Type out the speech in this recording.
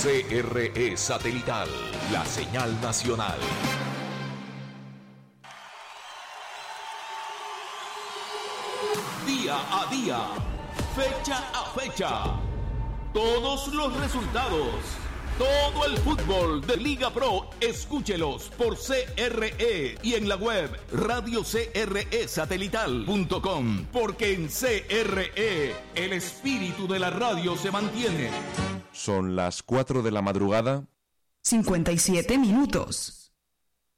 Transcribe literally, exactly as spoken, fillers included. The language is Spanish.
C R E Satelital, la señal nacional. Día a día, fecha a fecha, todos los resultados, todo el fútbol de Liga Pro, escúchelos por C R E y en la web radio c r e satelital punto com, porque en C R E el espíritu de la radio se mantiene. Son las cuatro de la madrugada. cincuenta y siete minutos.